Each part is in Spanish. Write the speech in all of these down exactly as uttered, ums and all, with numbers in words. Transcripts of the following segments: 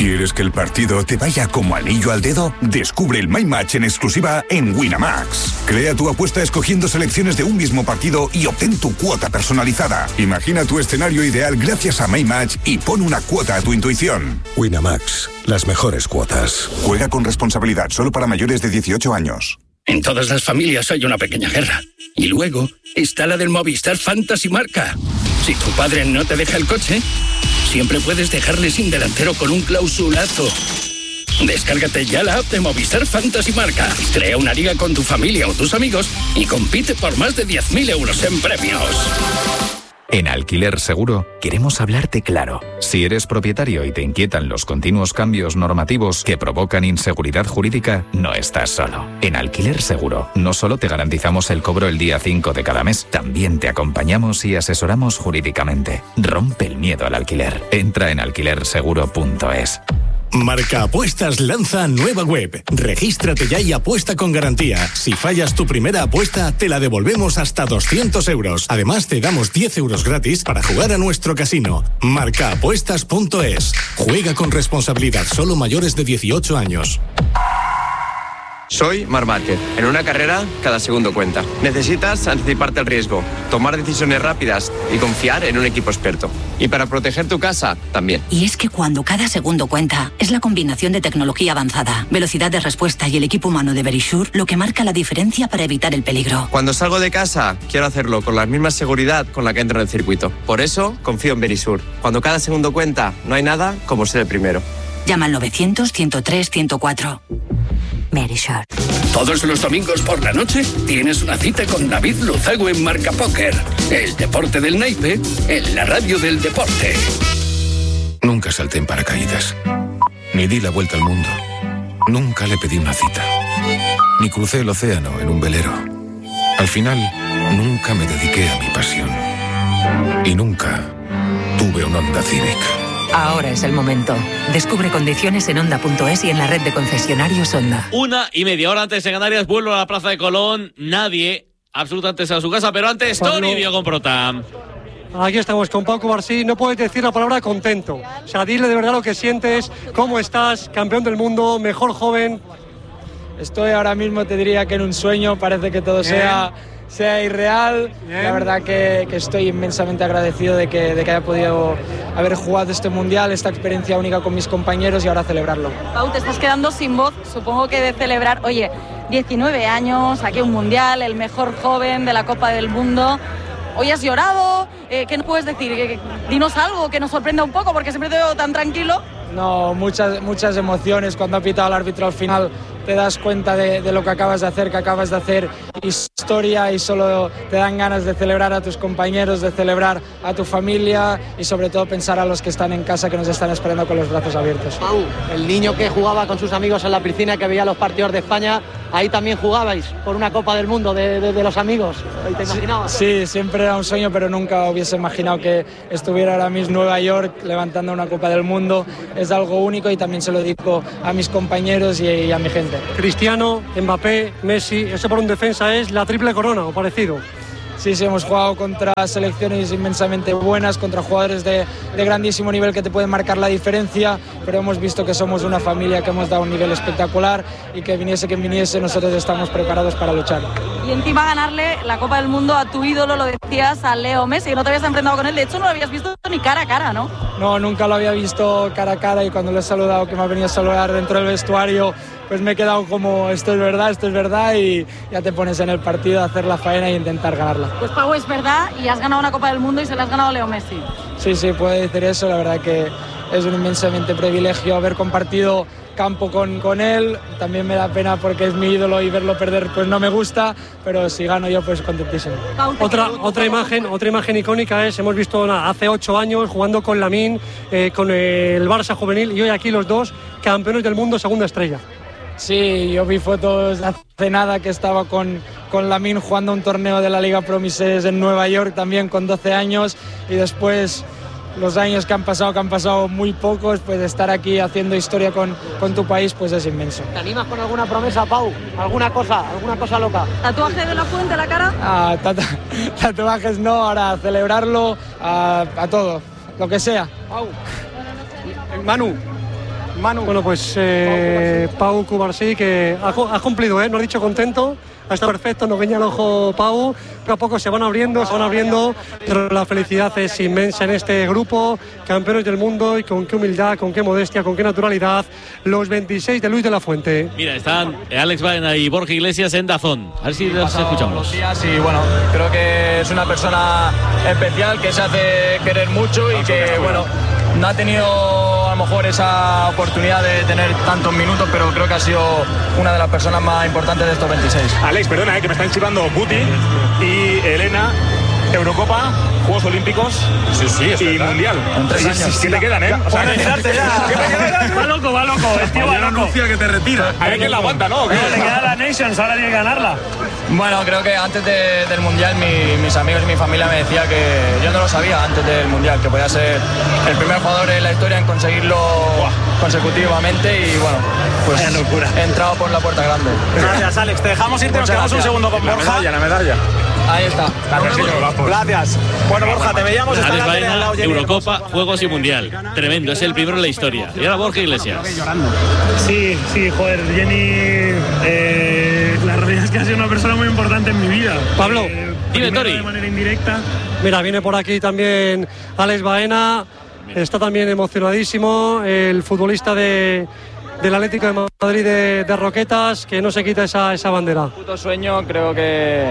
¿Quieres que el partido te vaya como anillo al dedo? Descubre el My Match en exclusiva en Winamax. Crea tu apuesta escogiendo selecciones de un mismo partido y obtén tu cuota personalizada. Imagina tu escenario ideal gracias a My Match y pon una cuota a tu intuición. Winamax, las mejores cuotas. Juega con responsabilidad, solo para mayores de dieciocho años. En todas las familias hay una pequeña guerra. Y luego está la del Movistar Fantasy Marca. Si tu padre no te deja el coche, siempre puedes dejarle sin delantero con un clausulazo. Descárgate ya la app de Movistar Fantasy Marca. Crea una liga con tu familia o tus amigos y compite por más de diez mil euros en premios. En Alquiler Seguro queremos hablarte claro. Si eres propietario y te inquietan los continuos cambios normativos que provocan inseguridad jurídica, no estás solo. En Alquiler Seguro no solo te garantizamos el cobro el día cinco de cada mes, también te acompañamos y asesoramos jurídicamente. Rompe el miedo al alquiler. Entra en alquiler seguro punto es. Marcaapuestas lanza nueva web. Regístrate ya y apuesta con garantía. Si fallas tu primera apuesta, te la devolvemos hasta doscientos euros. Además, te damos diez euros gratis para jugar a nuestro casino. Marcaapuestas punto es. Juega con responsabilidad, solo mayores de dieciocho años. Soy Marc Márquez. En una carrera, cada segundo cuenta. Necesitas anticiparte al riesgo, tomar decisiones rápidas y confiar en un equipo experto. Y para proteger tu casa, también. Y es que cuando cada segundo cuenta, es la combinación de tecnología avanzada, velocidad de respuesta y el equipo humano de Verisure lo que marca la diferencia para evitar el peligro. Cuando salgo de casa, quiero hacerlo con la misma seguridad con la que entro en el circuito. Por eso, confío en Verisure. Cuando cada segundo cuenta, no hay nada como ser el primero. Llama al novecientos, ciento tres, ciento cuatro. Verisure. Todos los domingos por la noche tienes una cita con David Luzago en Marca Póker. El deporte del naipe en la radio del deporte. Nunca salté en paracaídas. Ni di la vuelta al mundo. Nunca le pedí una cita. Ni crucé el océano en un velero. Al final, nunca me dediqué a mi pasión. Y nunca tuve un Honda Civic. Ahora es el momento. Descubre condiciones en Honda punto es y en la red de concesionarios Honda. Una y media hora antes en Canarias, vuelvo a la Plaza de Colón. Nadie, absolutamente a su casa, pero antes Tony Villagrán. Aquí estamos con Pau Cubarsí. No puedes decir la palabra contento. O sea, dile de verdad lo que sientes, cómo estás, campeón del mundo, mejor joven. Estoy ahora mismo, te diría que en un sueño, parece que todo sea... sea irreal. Bien. La verdad que, que estoy inmensamente agradecido de que, de que haya podido haber jugado este mundial, esta experiencia única con mis compañeros y ahora celebrarlo. Pau, te estás quedando sin voz, supongo que de celebrar, oye, diecinueve años, aquí un mundial, el mejor joven de la Copa del Mundo. Hoy has llorado, eh, ¿qué nos puedes decir? Dinos algo que nos sorprenda un poco, porque siempre te veo tan tranquilo. No, muchas, muchas emociones. Cuando ha pitado el árbitro al final te das cuenta de, de lo que acabas de hacer, que acabas de hacer historia y solo te dan ganas de celebrar a tus compañeros, de celebrar a tu familia y sobre todo pensar a los que están en casa que nos están esperando con los brazos abiertos. Pau, el niño que jugaba con sus amigos en la piscina, que veía los partidos de España, ahí también jugabais por una Copa del Mundo de, de, de los amigos. ¿Te imaginabas? Sí, sí, siempre era un sueño, pero nunca hubiese imaginado que estuviera ahora mismo en Nueva York levantando una Copa del Mundo. Es algo único y también se lo digo a mis compañeros y, y a mi gente. Cristiano, Mbappé, Messi, eso por un defensa es la triple corona o parecido. Sí, sí, hemos jugado contra selecciones inmensamente buenas, contra jugadores de, de grandísimo nivel que te pueden marcar la diferencia, pero hemos visto que somos una familia que hemos dado un nivel espectacular y que viniese quien viniese, nosotros estamos preparados para luchar. Y encima ganarle la Copa del Mundo a tu ídolo, lo decías, a Leo Messi, que no te habías enfrentado con él, de hecho no lo habías visto ni cara a cara, ¿no? No, nunca lo había visto cara a cara y cuando lo he saludado, que me ha venido a saludar dentro del vestuario, pues me he quedado como, esto es verdad, esto es verdad, y ya te pones en el partido a hacer la faena e intentar ganarla. Pues Pau, es verdad, y has ganado una Copa del Mundo y se la has ganado a Leo Messi. Sí, sí, puedo decir eso, la verdad que es un inmensamente privilegio haber compartido campo con, con él. También me da pena porque es mi ídolo y verlo perder pues no me gusta, pero si gano yo pues contentísimo. Otra, otra imagen, otra imagen icónica es, hemos visto nada, hace ocho años jugando con Lamine, eh, con el Barça juvenil, y hoy aquí los dos campeones del mundo, segunda estrella. Sí, yo vi fotos hace nada que estaba con, con Lamine jugando un torneo de la Liga Promises en Nueva York también con doce años, y después los años que han pasado, que han pasado muy pocos, pues estar aquí haciendo historia con, con tu país pues es inmenso. ¿Te animas con alguna promesa, Pau? ¿Alguna cosa, alguna cosa loca? ¿Tatuaje de la Fuente en la cara? Ah, tatu tatuajes no, ahora celebrarlo, a, a todo, lo que sea. Pau, Manu, Manu. Bueno, pues eh, Pau Cubarsí, que ha, ha cumplido, ¿eh? No ha dicho contento, ha estado perfecto, nos guiña el ojo Pau. Poco a poco se van abriendo, se van abriendo, pero la felicidad es inmensa en este grupo, campeones del mundo, y con qué humildad, con qué modestia, con qué naturalidad, los veintiséis de Luis de la Fuente. Mira, están Alex Baena y Borja Iglesias en Dazón. A ver si los escuchamos. Los días y bueno, creo que es una persona especial que se hace querer mucho y que, bueno, no ha tenido a lo mejor esa oportunidad de tener tantos minutos, pero creo que ha sido una de las personas más importantes de estos veintiséis. Alex, perdona, eh, que me están chivando Guti y Elena. Eurocopa, Juegos Olímpicos sí, sí, es y verdad. Mundial. En tres años. Sí, sí, sí, te quedan, ¿eh? O sea, retirarte ya. Va loco, va loco. El tío va loco. Anuncia que te retira. A ver quién la aguanta, ¿no? No, le queda la Nations, ahora tiene que ganarla. Bueno, creo que antes de, del Mundial mi, mis amigos y mi familia me decían que yo no lo sabía antes del Mundial, que podía ser el primer jugador en la historia en conseguirlo Buah. consecutivamente y bueno, pues he entrado por la puerta grande. Gracias, Alex. Te dejamos irte, nos quedamos un segundo con Borja. La medalla, la medalla. Ahí está. Gracias. Bueno, Borja, te veíamos esta tarde en la Eurocopa, Juegos y Mundial. Tremendo, es el primero en la historia. Y ahora Borja Iglesias. Sí, sí, joder, Jenny, eh, la realidad es que ha sido una persona muy importante en mi vida. Pablo, eh, dime, Tori. De manera indirecta. Mira, viene por aquí también Alex Baena. Está también emocionadísimo el futbolista de... del Atlético de Madrid de, de Roquetas, que no se quita esa, esa bandera. Puto sueño, creo que,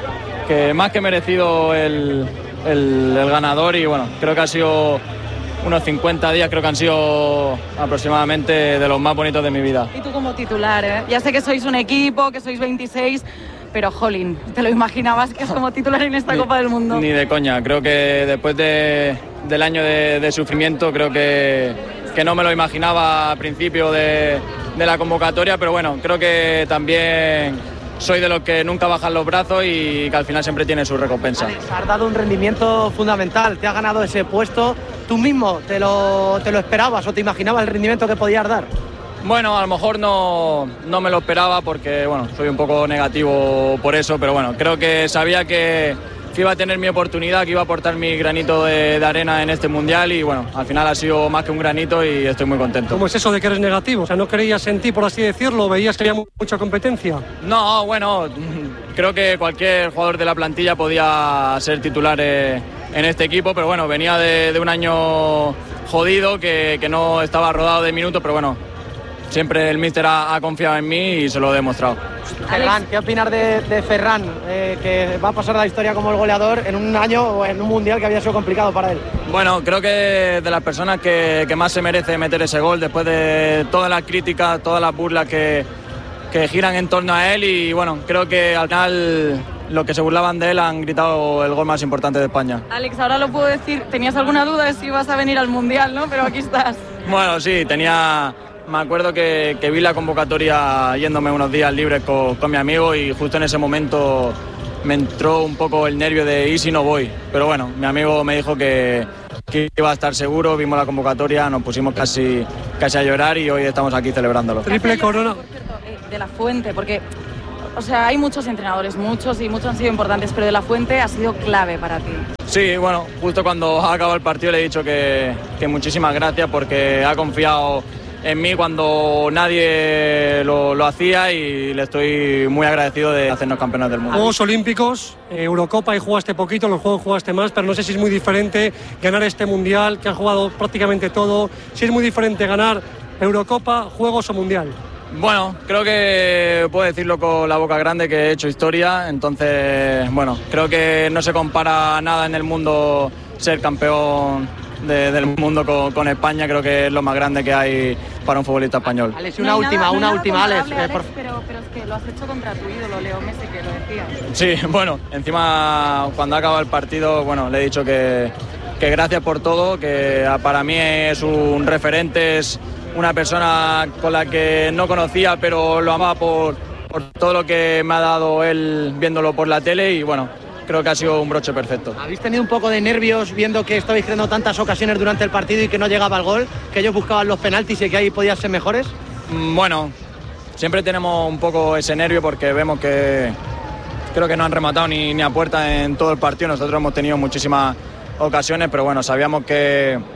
que más que merecido el, el, el ganador y bueno, creo que ha sido unos cincuenta días, creo que han sido aproximadamente de los más bonitos de mi vida. Y tú como titular, ¿eh? Ya sé que sois un equipo, que sois veintiséis, pero jolín, ¿te lo imaginabas que es como titular en esta ni, Copa del Mundo? Ni de coña, creo que después de, del año de, de sufrimiento, creo que, que no me lo imaginaba al principio de, de la convocatoria, pero bueno, creo que también soy de los que nunca bajan los brazos y que al final siempre tiene su recompensa. Alex, has dado un rendimiento fundamental, te has ganado ese puesto. ¿Tú mismo te lo, te lo esperabas o te imaginabas el rendimiento que podías dar? Bueno, a lo mejor no, no me lo esperaba porque bueno, soy un poco negativo por eso, pero bueno, creo que sabía que, que iba a tener mi oportunidad, que iba a aportar mi granito de, de arena en este Mundial y bueno, al final ha sido más que un granito y estoy muy contento. ¿Cómo es eso de que eres negativo? O sea, ¿no creías en ti, por así decirlo? ¿Veías que había mucha competencia? No, bueno, creo que cualquier jugador de la plantilla podía ser titular eh, en este equipo, pero bueno, venía de, de un año jodido, que, que no estaba rodado de minutos, pero bueno, siempre el míster ha, ha confiado en mí y se lo he demostrado. Ferran, ¿qué opinas de, de Ferran, eh, que va a pasar a la historia como el goleador en un año o en un mundial que había sido complicado para él? Bueno, creo que de las personas que, que más se merece meter ese gol después de todas las críticas, todas las burlas que, que giran en torno a él y bueno, creo que al final los que se burlaban de él han gritado el gol más importante de España. Alex, ahora lo puedo decir, tenías alguna duda de si ibas a venir al mundial, ¿no? Pero aquí estás. Bueno, sí, tenía... Me acuerdo que, que vi la convocatoria yéndome unos días libres con, con mi amigo y justo en ese momento me entró un poco el nervio de ¿y si no voy? Pero bueno, mi amigo me dijo que, que iba a estar seguro, vimos la convocatoria, nos pusimos casi, casi a llorar y hoy estamos aquí celebrándolo. Triple corona. Por cierto, de la Fuente, porque o sea, hay muchos entrenadores, muchos y muchos han sido importantes, pero de la Fuente ha sido clave para ti. Sí, bueno, justo cuando ha acabado el partido le he dicho que, que muchísimas gracias porque ha confiado en mí cuando nadie lo, lo hacía y le estoy muy agradecido de hacernos campeones del mundo. Juegos Olímpicos, Eurocopa y jugaste poquito, en los Juegos jugaste más, pero no sé si es muy diferente ganar este Mundial, que has jugado prácticamente todo, si es muy diferente ganar Eurocopa, Juegos o Mundial. Bueno, creo que puedo decirlo con la boca grande que he hecho historia, entonces, bueno, creo que no se compara nada en el mundo ser campeón De, del mundo con, con España, creo que es lo más grande que hay para un futbolista español. Alex, una no última, nada, una no última, Alex. Alex, Alex pero, pero es que lo has hecho contra tu ídolo, Leo Messi, que lo decías. Sí, bueno, encima cuando ha acabado el partido, bueno, le he dicho que, que gracias por todo, que para mí es un referente, es una persona con la que no conocía, pero lo amaba por, por todo lo que me ha dado él viéndolo por la tele y bueno, creo que ha sido un broche perfecto. ¿Habéis tenido un poco de nervios viendo que estabais creando tantas ocasiones durante el partido y que no llegaba el gol, que ellos buscaban los penaltis y que ahí podían ser mejores? Bueno, siempre tenemos un poco ese nervio porque vemos que creo que no han rematado ni, ni a puerta en todo el partido. Nosotros hemos tenido muchísimas ocasiones, pero bueno, sabíamos que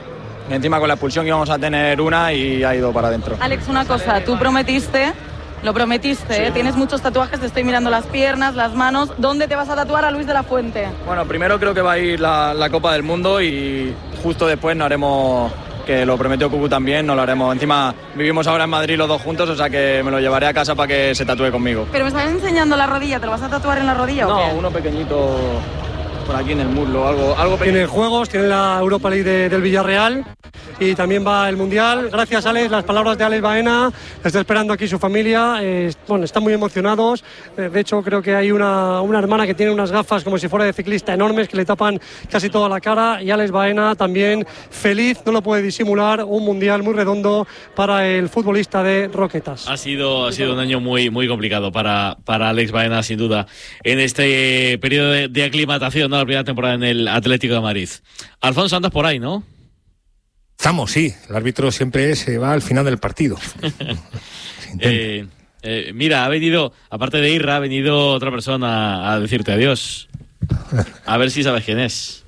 Y encima con la expulsión íbamos a tener una y ha ido para adentro. Alex, una cosa, tú prometiste, lo prometiste, sí. ¿eh? Tienes muchos tatuajes, te estoy mirando las piernas, las manos. ¿Dónde te vas a tatuar a Luis de la Fuente? Bueno, primero creo que va a ir la, la Copa del Mundo y justo después nos haremos, que lo prometió Cucu también, nos lo haremos. Encima vivimos ahora en Madrid los dos juntos, o sea que me lo llevaré a casa para que se tatúe conmigo. Pero me estás enseñando la rodilla, ¿te lo vas a tatuar en la rodilla no, o qué? No, uno pequeñito por aquí en el muslo, algo, algo pequeño. Tiene juegos, tiene la Europa League de, del Villarreal y también va el Mundial. Gracias, Alex, las palabras de Alex Baena. Está esperando aquí su familia. Eh, bueno, están muy emocionados. Eh, de hecho, creo que hay una, una hermana que tiene unas gafas como si fuera de ciclista enormes que le tapan casi toda la cara. Y Alex Baena también feliz, no lo puede disimular. Un Mundial muy redondo para el futbolista de Roquetas. Ha sido, ha sido un año muy, muy complicado para, para Alex Baena, sin duda, en este periodo de, de aclimatación, ¿no? La primera temporada en el Atlético de Madrid. Alfonso, andas por ahí, ¿no? Estamos, sí. El árbitro siempre se va al final del partido. eh, eh, mira, ha venido, aparte de Irra, ha venido otra persona a decirte adiós. A ver si sabes quién es.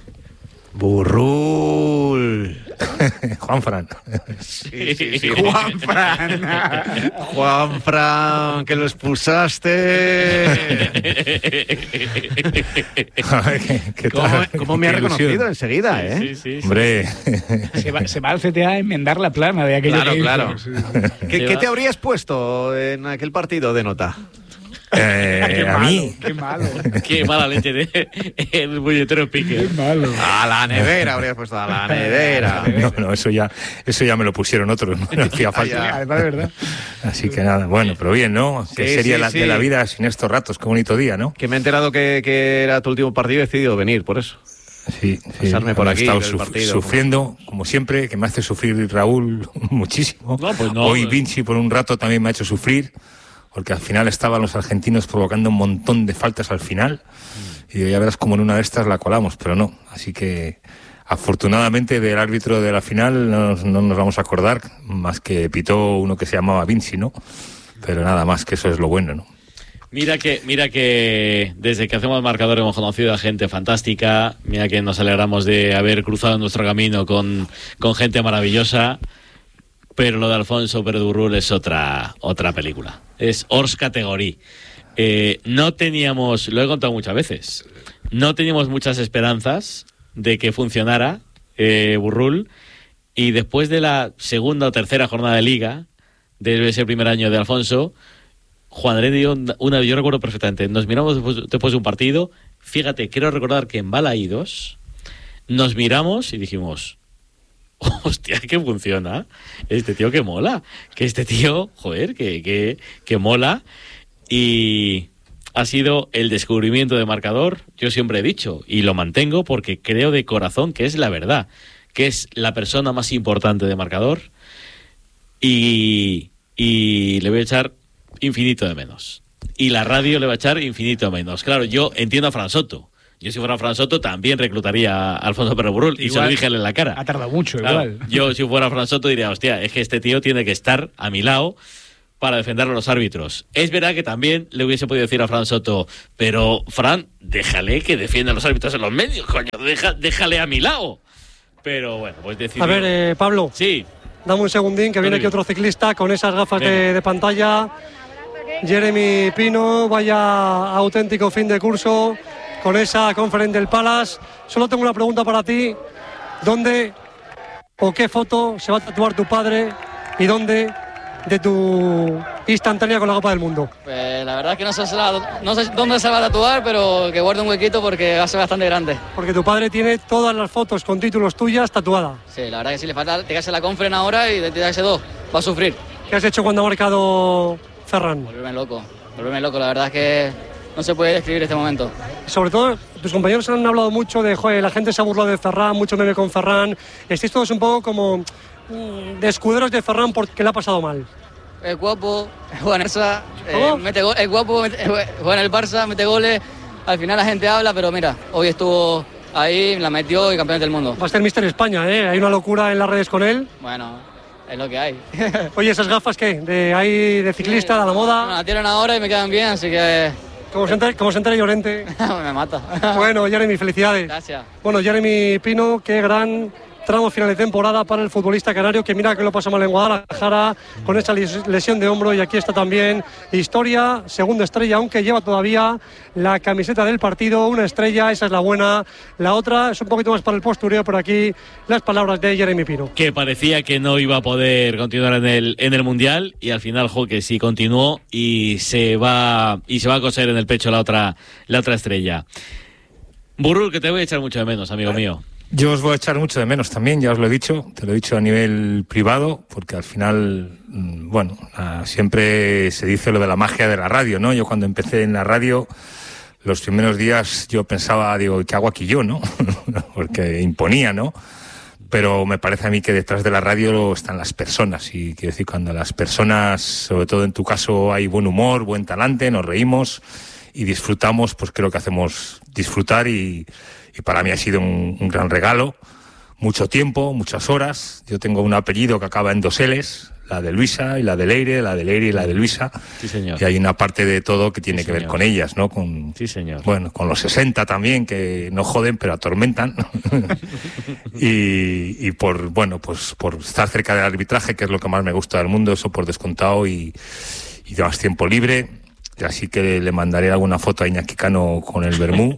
Burrul. Juanfran. Sí, sí, sí. Juanfran. Juanfran, que lo expulsaste. ¿Qué, qué ¿Cómo, ¿Cómo me ha reconocido enseguida, eh? Sí, sí, sí, Hombre. Se va, se va al C T A a enmendar la plana de aquello. Claro, que claro. hizo. ¿Qué, ¿Qué te habrías puesto en aquel partido de nota? Eh, qué a malo, mí. qué malo. Qué mala leche de el bulletero Pique. Qué malo. A la nevera habrías puesto, a la nevera. No, no, eso ya, eso ya me lo pusieron otros, no, no hacía falta. Además, de verdad. Así que nada, bueno, pero bien, ¿no? Sí, ¿Qué sería sí, la, sí. de la vida sin estos ratos? Qué bonito día, ¿no? Que me he enterado que, que era tu último partido y he decidido venir, por eso. Sí, sí. Pasarme por He aquí estado del suf- partido. sufriendo, como siempre, que me hace sufrir Raúl muchísimo. No, pues no. Hoy Vinci por un rato también me ha hecho sufrir, porque al final estaban los argentinos provocando un montón de faltas al final. Y digo, ya verás como en una de estas la colamos, pero no. Así que, afortunadamente, del árbitro de la final no, nos- no nos vamos a acordar, más que pitó uno que se llamaba Vinci, ¿no? Pero nada más, que eso es lo bueno, ¿no? Mira que, mira que desde que hacemos marcador hemos conocido a gente fantástica. Mira que nos alegramos de haber cruzado nuestro camino con, con gente maravillosa. Pero lo de Alfonso Perdurrul es otra, otra película. Es hors categoría. Eh, no teníamos, lo he contado muchas veces, no teníamos muchas esperanzas de que funcionara eh, Burrul. Y después de la segunda o tercera jornada de Liga, de ese primer año de Alfonso, Juan Andrés dio una, yo recuerdo perfectamente, nos miramos después, después de un partido, fíjate, quiero recordar que en Balaídos nos miramos y dijimos, hostia, que funciona, este tío que mola, que este tío, joder, que, que, que mola, y ha sido el descubrimiento de marcador, yo siempre he dicho, y lo mantengo porque creo de corazón que es la verdad, que es la persona más importante de marcador, y, y le voy a echar infinito de menos. Y la radio le va a echar infinito de menos. Claro, yo entiendo a Fran Soto. Yo si fuera Fran Soto también reclutaría a Alfonso Perdurrul y se lo dije en la cara. Ha tardado mucho, Claro, igual. yo si fuera Fran Soto diría, hostia, es que este tío tiene que estar a mi lado para defender a los árbitros. Es verdad que también le hubiese podido decir a Fran Soto, pero Fran, déjale que defienda a los árbitros en los medios, coño, deja, déjale a mi lado. Pero bueno, pues decidió. A ver, eh, Pablo. Sí. Dame un segundín, que viene aquí otro ciclista con esas gafas de, de pantalla. Jeremy Pino, vaya auténtico fin de curso con esa Conference del Palace. Solo tengo una pregunta para ti. ¿Dónde o qué foto se va a tatuar tu padre y dónde de tu instantánea con la Copa del Mundo? Pues la verdad es que no sé, si la- no sé dónde se va a tatuar, pero que guarde un huequito porque va a ser bastante grande. Porque tu padre tiene todas las fotos con títulos tuyas tatuadas. Sí, la verdad que sí le falta tirarse la Conference ahora y de tirarse dos. Va a sufrir. ¿Qué has hecho cuando ha marcado Ferran? Volverme loco, volverme loco. La verdad es que no se puede describir este momento. Sobre todo, tus compañeros han hablado mucho de, joder, la gente se ha burlado de Ferran, mucho meme con Ferran. Estáis todos un poco como mm, de escuderos de Ferran porque le ha pasado mal. Es guapo, juega en el Barça, eh, ¿Cómo? mete go- es guapo, mete- juega en el Barça, mete goles. Al final la gente habla, pero mira, hoy estuvo ahí, la metió y campeón del mundo. Va a ser Mister España, ¿eh? Hay una locura en las redes con él. Bueno, es lo que hay. Oye, ¿esas gafas qué? ¿De ahí de ciclista, de la moda? Me la tiran ahora y me quedan bien, así que... ¿Cómo se entera, cómo se entera Llorente? me mata. Bueno, Jeremy, felicidades. Gracias. Bueno, Jeremy Pino, qué gran tramo final de temporada para el futbolista canario, que mira que lo pasa mal en Guadalajara con esa lesión de hombro, y aquí está también historia, segunda estrella, aunque lleva todavía la camiseta del partido, una estrella, esa es la buena, la otra es un poquito más para el postureo, por aquí las palabras de Jeremy Pino. Que parecía que no iba a poder continuar en el, en el Mundial, y al final, jo, que sí continuó y se va y se va a coser en el pecho la otra, la otra estrella. Burrul, que te voy a echar mucho de menos, amigo mío. Yo os voy a echar mucho de menos también, ya os lo he dicho, te lo he dicho a nivel privado, porque al final, bueno, siempre se dice lo de la magia de la radio, ¿no? Yo cuando empecé en la radio, los primeros días yo pensaba, digo, ¿qué hago aquí yo, no? Porque imponía, ¿no? Pero me parece a mí que detrás de la radio están las personas, y quiero decir, cuando las personas, sobre todo en tu caso, hay buen humor, buen talante, nos reímos y disfrutamos, pues creo que hacemos disfrutar, y, y para mí ha sido un, un gran regalo, mucho tiempo, muchas horas. Yo tengo un apellido que acaba en dos L's, la de Luisa y la de Leire, la de Leire y la de Luisa. Sí, señor. Y hay una parte de todo que tiene Sí, que ver señor. con ellas, ¿no? Con, Sí, señor. bueno, con los sesenta también, que no joden, pero atormentan. y, y por, bueno, pues por estar cerca del arbitraje, que es lo que más me gusta del mundo, eso por descontado, y, y más tiempo libre. Y así que le mandaré alguna foto a Iñaki Cano con el vermú.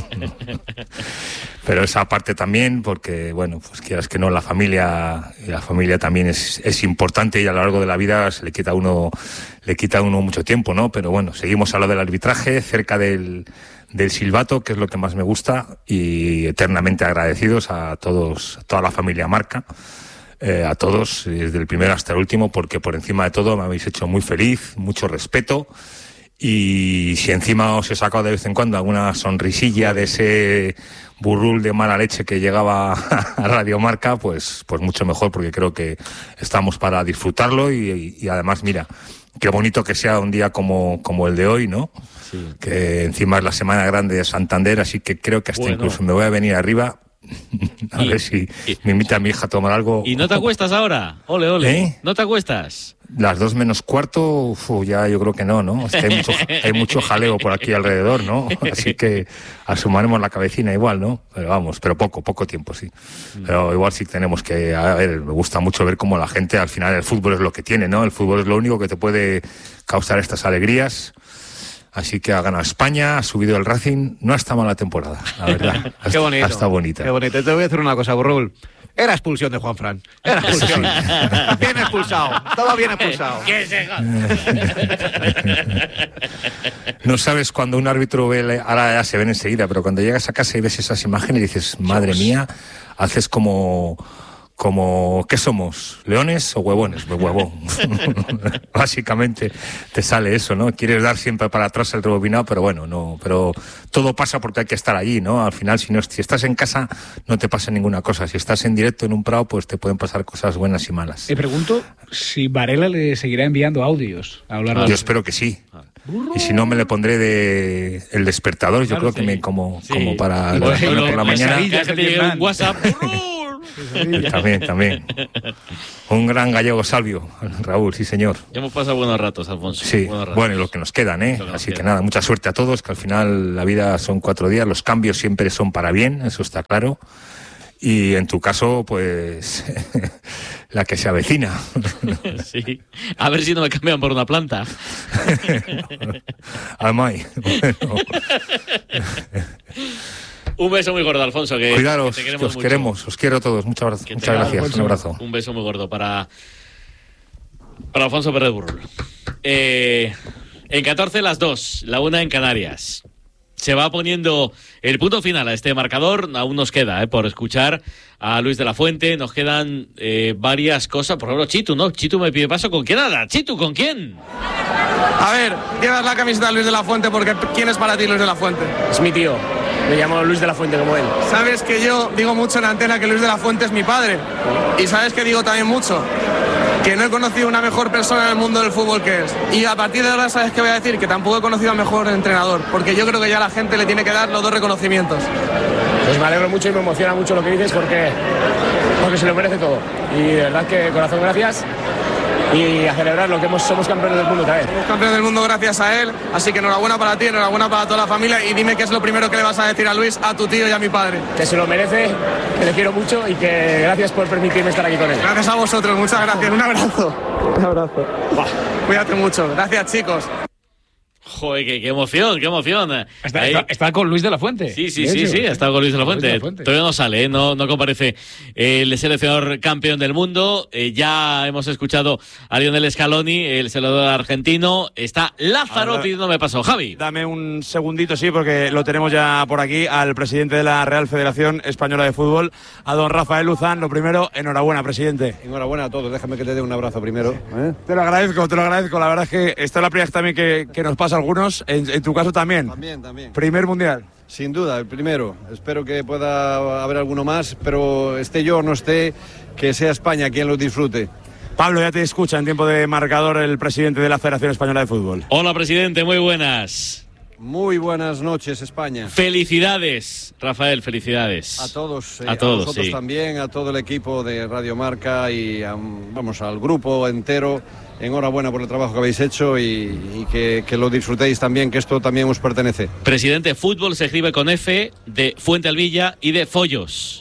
Pero esa parte también, porque, bueno, pues quieras que no, la familia, la familia también es, es importante, y a lo largo de la vida se le quita a uno, le quita a uno mucho tiempo, ¿no? Pero bueno, seguimos a lo del arbitraje, cerca del, del silbato, que es lo que más me gusta, y eternamente agradecidos a todos, a toda la familia Marca, eh, a todos, desde el primero hasta el último, porque por encima de todo me habéis hecho muy feliz, mucho respeto. Y si encima os he sacado de vez en cuando alguna sonrisilla de ese Burrul de mala leche que llegaba a Radio Marca, pues, pues mucho mejor, porque creo que estamos para disfrutarlo, y, y además, mira, qué bonito que sea un día como, como el de hoy, ¿no? Sí. Que encima es la Semana Grande de Santander, así que creo que hasta bueno. incluso me voy a venir arriba a y, ver si y, me invita a mi hija a tomar algo. ¿Y no te acuestas ahora? Ole, ole. ¿Eh? ¿No te acuestas? Las dos menos cuarto, uf, ya yo creo que no, ¿no? Es que hay mucho, hay mucho jaleo por aquí alrededor, ¿no? Así que asumaremos la cabecina igual, ¿no? Pero vamos, pero poco, poco tiempo, sí. Pero igual sí tenemos que, a ver, me gusta mucho ver cómo la gente, al final el fútbol es lo que tiene, ¿no? El fútbol es lo único que te puede causar estas alegrías. Así que ha ganado España, ha subido el Racing, no está mala temporada, la verdad. Qué bonito. Está bonita. Qué bonito. Te voy a decir una cosa, Burrul. Era expulsión de Juanfran. Era expulsión. Sí. Bien expulsado. Todo bien expulsado. No sabes cuando un árbitro ve, ahora ya se ven enseguida, pero cuando llegas a casa y ves esas imágenes y dices, madre mía, haces como... como, ¿qué somos? ¿Leones o huevones? Pues huevón. Básicamente te sale eso, ¿no? Quieres dar siempre para atrás el rebobinado, pero bueno, no, pero todo pasa porque hay que estar allí, ¿no? Al final, si no, si estás en casa, no te pasa ninguna cosa. Si estás en directo en un prado, pues te pueden pasar cosas buenas y malas. Te pregunto si Varela le seguirá enviando audios a hablar de... Yo espero que sí. Y si no, me le pondré de el despertador, yo claro, creo que sí. me como, sí. como para y por, lo, por la mañana. Que te llegue un WhatsApp. También, también. Un gran gallego Salvio, Raúl, sí señor. Ya hemos pasado buenos ratos, Alfonso. Sí, ratos. Bueno, y lo que nos quedan, ¿eh? Que Así que queda. Nada, mucha suerte a todos, que al final la vida son cuatro días, los cambios siempre son para bien, eso está claro. Y en tu caso, pues, la que se avecina. Sí. A ver si no me cambian por una planta. Amay. Bueno. Un beso muy gordo, Alfonso. Que, Cuidaros, que, te queremos que os mucho. queremos, os quiero a todos. Muchas gracias. Muchas gracias. Alfonso, un abrazo. Un beso muy gordo para, para Alfonso Pérez Burrul. Eh, en catorce las dos, la una en Canarias. Se va poniendo el punto final a este marcador. Aún nos queda eh, por escuchar a Luis de la Fuente. Nos quedan eh, varias cosas. Por ejemplo, Chitu, ¿no? Chitu me pide paso. ¿Con quién nada? Chitu, ¿con quién? A ver, llevas la camiseta de Luis de la Fuente porque ¿quién es para ti Luis de la Fuente? Es mi tío. Me llamo Luis de la Fuente como él. Sabes que yo digo mucho en la antena que Luis de la Fuente es mi padre. Y sabes que digo también mucho que no he conocido una mejor persona en el mundo del fútbol que es. Y a partir de ahora, ¿sabes qué voy a decir? Que tampoco he conocido al mejor entrenador, porque yo creo que ya la gente le tiene que dar los dos reconocimientos. Pues me alegro mucho y me emociona mucho lo que dices porque, porque se lo merece todo. Y de verdad que, corazón, gracias. y a celebrar lo que hemos, somos campeones del mundo otra vez. Somos campeones del mundo gracias a él, así que enhorabuena para ti, enhorabuena para toda la familia y dime qué es lo primero que le vas a decir a Luis, a tu tío y a mi padre. Que se lo merece, que le quiero mucho y que gracias por permitirme estar aquí con él. Gracias a vosotros, muchas gracias, un abrazo. Un abrazo. Cuídate mucho, gracias chicos. Joder, qué, qué emoción, qué emoción. Está, está, está con Luis de la Fuente. Sí, sí, sí, sí, ha estado con Luis de la Fuente. Luis de la Fuente. Todavía no sale, ¿eh? no, no comparece el seleccionador campeón del mundo. Eh, ya hemos escuchado a Lionel Scaloni, el seleccionador argentino. Está Lázaro pidiéndome paso. Javi. Dame un segundito, sí, porque lo tenemos ya por aquí, al presidente de la Real Federación Española de Fútbol, a don Rafael Luzán. Lo primero, enhorabuena, presidente. Enhorabuena a todos. Déjame que te dé un abrazo primero. ¿eh? Te lo agradezco, te lo agradezco. La verdad es que esta es la primera vez también que, que nos pasa algunos, en, en tu caso también. También, también. Primer mundial. Sin duda, el primero. Espero que pueda haber alguno más, pero esté yo o no esté, que sea España quien lo disfrute. Pablo, ya te escucha en tiempo de marcador el presidente de la Federación Española de Fútbol. Hola, presidente, muy buenas. Muy buenas noches, España. Felicidades, Rafael, felicidades. A todos, eh, a todos, a nosotros sí. también, a todo el equipo de Radio Marca y a, vamos al grupo entero. Enhorabuena por el trabajo que habéis hecho y, y que, que lo disfrutéis también, que esto también os pertenece. Presidente, fútbol se escribe con F de Fuente Alvilla y de Follos.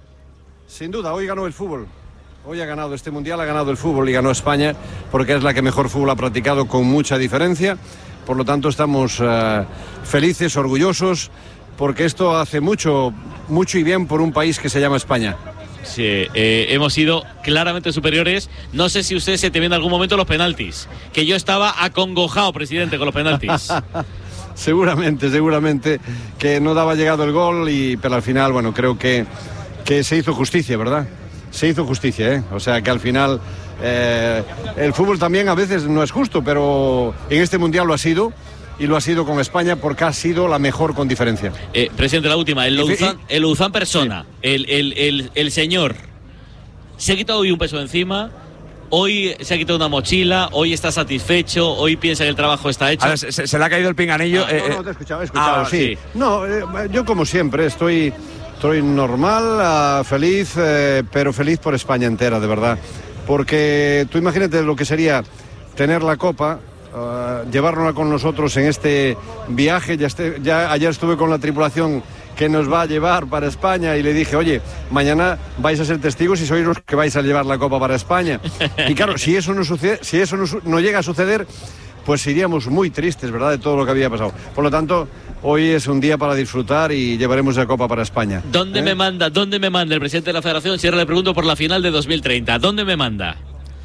Sin duda, hoy ganó el fútbol. Hoy ha ganado este mundial, ha ganado el fútbol y ganó España porque es la que mejor fútbol ha practicado con mucha diferencia. Por lo tanto, estamos uh, felices, orgullosos, porque esto hace mucho, mucho y bien por un país que se llama España. Sí, eh, hemos sido claramente superiores. No sé si usted se te viene en algún momento los penaltis, que yo estaba acongojado, presidente, con los penaltis. Seguramente, seguramente que no daba llegado el gol, y, pero al final, bueno, creo que, que se hizo justicia, ¿verdad? Se hizo justicia, ¿eh? O sea que al final eh, el fútbol también a veces no es justo, pero en este mundial lo ha sido. Y lo ha sido con España porque ha sido la mejor con diferencia. Eh, presidente, la última, el Louzán, el Louzán persona, sí. el, el, el, el señor, se ha quitado hoy un peso de encima, hoy se ha quitado una mochila, hoy está satisfecho, hoy piensa que el trabajo está hecho. Ver, se, se le ha caído el pinganillo. Ah, eh, no, no, te he escuchado, he escuchado, ah, sí. sí. No, eh, yo como siempre estoy, estoy normal, uh, feliz, eh, pero feliz por España entera, de verdad. Porque tú imagínate lo que sería tener la Copa, Uh, llevárnosla con nosotros en este viaje. Ya, este, ya ayer estuve con la tripulación que nos va a llevar para España y le dije, oye, mañana vais a ser testigos y sois los que vais a llevar la Copa para España. Y claro, si eso no sucede, si eso no, no llega a suceder, pues iríamos muy tristes, ¿verdad?, de todo lo que había pasado. Por lo tanto, hoy es un día para disfrutar y llevaremos la Copa para España. ¿Dónde ¿Eh? me manda, dónde me manda el presidente de la Federación? Si ahora le pregunto por la final de dos mil treinta, ¿dónde me manda?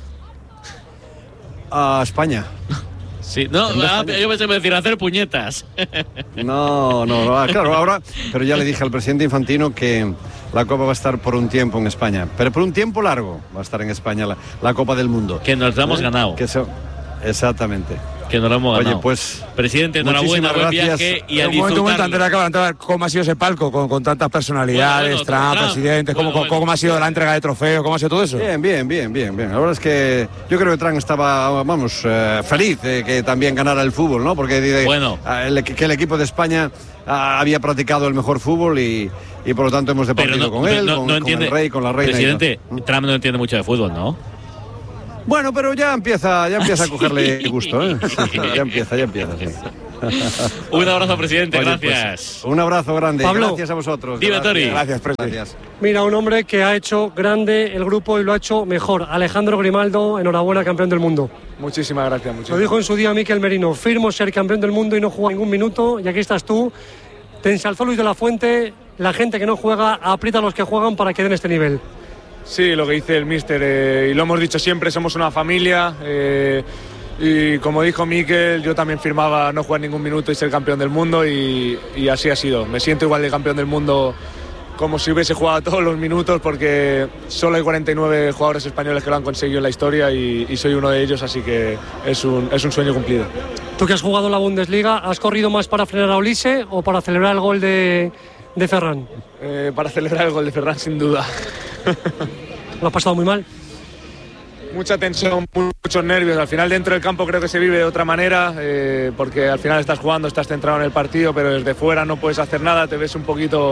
A España. Sí, no, ah, yo pensé que me decir hacer puñetas. No, no, no, claro, ahora, pero ya le dije al presidente Infantino que la Copa va a estar por un tiempo en España, pero por un tiempo largo va a estar en España la, la Copa del Mundo. Que nos la hemos ¿Eh? ganado. Que so, exactamente. Que nos la hemos ganado. Oye, pues, presidente, enhorabuena, buen viaje y a un momento, un momento, antes de disfrutarlo. acabar, ¿cómo ha sido ese palco con, con tantas personalidades, Bueno, bueno, Trump, Trump, presidentes? ¿Cómo, bueno, cómo, ¿Cómo ha sido la entrega de trofeos? ¿Cómo ha sido todo eso? Bien, bien, bien, bien, bien. La verdad es que yo creo que Trump estaba, vamos, eh, feliz de que también ganara el fútbol, ¿no? Porque de, Bueno. eh, el, que el equipo de España ah, había practicado el mejor fútbol y, y por lo tanto hemos departido Pero no, con él, no, con, no con entiende, el rey, con la reina. presidente, Trump no entiende mucho de fútbol, ¿no? Bueno, pero ya empieza, ya empieza ¿Sí? a cogerle gusto, ¿eh? Sí, sí, ya empieza, ya empieza. Sí. Un abrazo, presidente, Oye, gracias. Pues, un abrazo grande, Pablo. gracias a vosotros. Dime, Gracias. Tori. Gracias, presidente. Mira, un hombre que ha hecho grande el grupo y lo ha hecho mejor. Alejandro Grimaldo, enhorabuena, campeón del mundo. Muchísimas gracias. Muchísimas. Lo dijo en su día Miquel Merino, firmo ser campeón del mundo y no juega ningún minuto, y aquí estás tú. Te ensalzó Luis de la Fuente, la gente que no juega aprieta a los que juegan para que den este nivel. Sí, lo que dice el míster, eh, y lo hemos dicho siempre, somos una familia, eh, y como dijo Miquel, yo también firmaba no jugar ningún minuto y ser campeón del mundo, y, y así ha sido. Me siento igual de campeón del mundo como si hubiese jugado todos los minutos, porque solo hay cuarenta y nueve jugadores españoles que lo han conseguido en la historia y, y soy uno de ellos, así que es un, es un sueño cumplido. Tú que has jugado en la Bundesliga, ¿has corrido más para frenar a Olise o para celebrar el gol de, de Ferran? Eh, para celebrar el gol de Ferran, sin duda. ¿Lo has pasado muy mal? Mucha tensión, muchos nervios. Al final dentro del campo creo que se vive de otra manera, eh, porque al final estás jugando, estás centrado en el partido, pero desde fuera no puedes hacer nada, te ves un poquito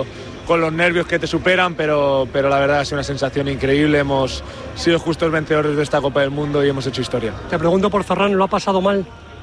con los nervios que te superan, pero, pero la verdad ha sido una sensación increíble. Hemos sido justos vencedores de esta Copa del Mundo y hemos hecho historia. Te pregunto por Ferran, ¿lo ha pasado mal?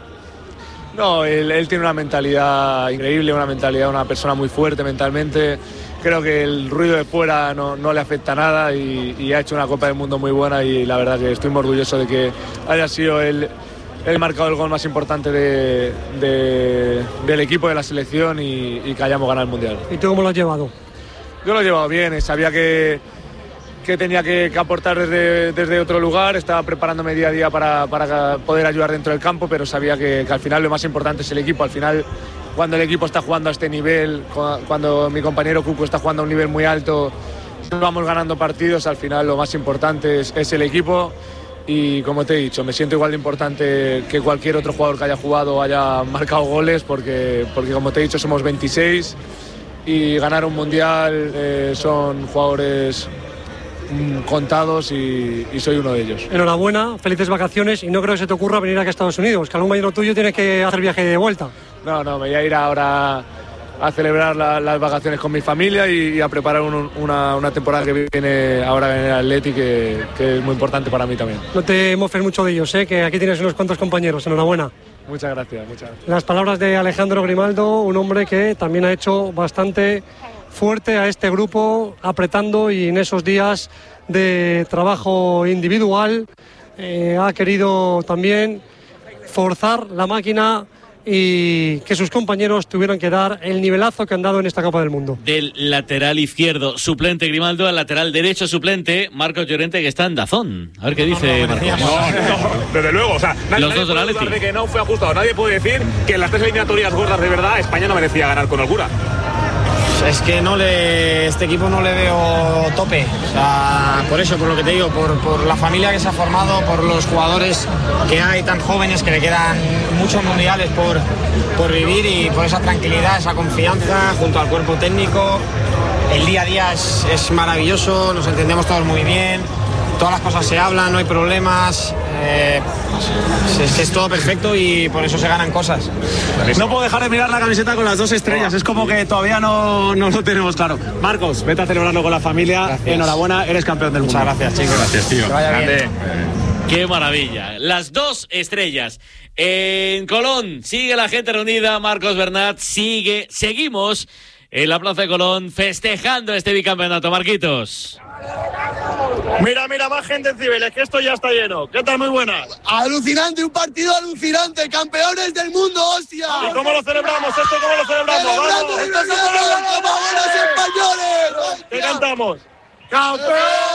No, él, él tiene una mentalidad increíble, una mentalidad, una persona muy fuerte mentalmente. Creo que el ruido de fuera no, no le afecta nada y, y ha hecho una Copa del Mundo muy buena y la verdad que estoy muy orgulloso de que haya sido él el marcado el gol más importante de, de, del equipo de la selección y, y que hayamos ganado el Mundial. ¿Y tú cómo lo has llevado? Yo lo he llevado bien, sabía que, que tenía que, que aportar desde, desde otro lugar, estaba preparándome día a día para, para poder ayudar dentro del campo, pero sabía que, que al final lo más importante es el equipo. Al final, cuando el equipo está jugando a este nivel, cuando mi compañero Cuco está jugando a un nivel muy alto, vamos ganando partidos, al final lo más importante es, es el equipo. Y como te he dicho, me siento igual de importante que cualquier otro jugador que haya jugado o haya marcado goles, porque, porque como te he dicho somos veintiséis y ganar un mundial eh, son jugadores mm, contados y, y soy uno de ellos. Enhorabuena, felices vacaciones y no creo que se te ocurra venir aquí a Estados Unidos, que algún mañana tuyo tienes que hacer viaje de vuelta. No, no, me voy a ir ahora a celebrar la, las vacaciones con mi familia y, y a preparar un, una, una temporada que viene ahora en el Atleti que, que es muy importante para mí también. No te mofes mucho de ellos, ¿eh? Que aquí tienes unos cuantos compañeros, enhorabuena. Muchas gracias, muchas gracias. Las palabras de Alejandro Grimaldo, un hombre que también ha hecho bastante fuerte a este grupo, apretando y en esos días de trabajo individual eh, ha querido también forzar la máquina y que sus compañeros tuvieran que dar el nivelazo que han dado en esta Copa del Mundo. Del lateral izquierdo suplente Grimaldo al lateral derecho suplente Marcos Llorente, que está en Dazón. A ver qué dice no, no, Marcos. No, no, desde luego, o sea, nadie, los dos de la Atleti. De que no fue ajustado. Nadie puede decir que en las tres eliminatorias gordas de verdad España no merecía ganar con holgura. Es que no le, este equipo no le veo tope, o sea, por eso, por lo que te digo, por, por la familia que se ha formado, por los jugadores que hay tan jóvenes que le quedan muchos mundiales por, por vivir y por esa tranquilidad, esa confianza junto al cuerpo técnico. El día a día es, es maravilloso, nos entendemos todos muy bien, todas las cosas se hablan, no hay problemas, eh, es, es todo perfecto y por eso se ganan cosas. No puedo dejar de mirar la camiseta con las dos estrellas, es como que todavía no, no lo tenemos claro. Marcos, vete a celebrarlo con la familia, gracias. Enhorabuena, eres campeón del mundo. Muchas gracias, chicos. Gracias, tío. Que vaya bien. Qué maravilla, las dos estrellas. En Colón sigue la gente reunida, Marcos Bernat, sigue, seguimos en la Plaza de Colón festejando este bicampeonato, Marquitos. Mira, mira, más gente en Cibeles, que esto ya está lleno. ¿Qué tal? Muy buenas. Alucinante, un partido alucinante, campeones del mundo, hostia. ¿Y cómo lo celebramos? ¿Esto cómo lo celebramos? Celebrando, ¡Vamos! ¡Vamos, españoles! ¿Qué cantamos? ¡Campeón!